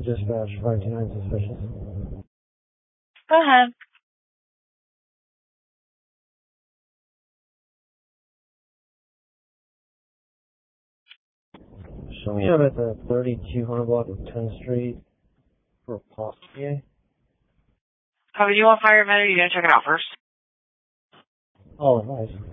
Dispatch 529 suspicious. Go ahead. Show me up at the 3200 block of 10th Street for Postier. How are you on fire, man? Are you going to check it out first? Oh, nice.